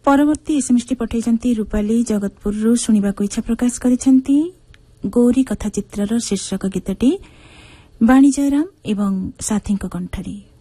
परवर्ती एसएमएसटी पठाइछन्ती रूपाली जगतपुरରୁ ଶୁଣିବାକୁ इच्छा प्रकाश କରିଛନ୍ତି गौरी कथा चित्रर शीर्षक गीतटी वाणी जयराम एवं साथीଙ୍କ कण्ठरे।